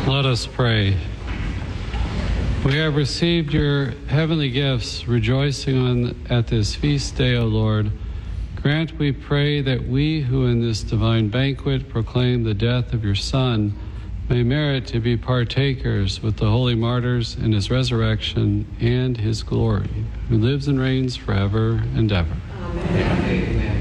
Let us pray. We have received your heavenly gifts, rejoicing at this feast day, O Lord. Grant, we pray, that we who in this divine banquet proclaim the death of your Son may merit to be partakers with the holy martyrs in his resurrection and his glory, who lives and reigns forever and ever. Amen. Amen.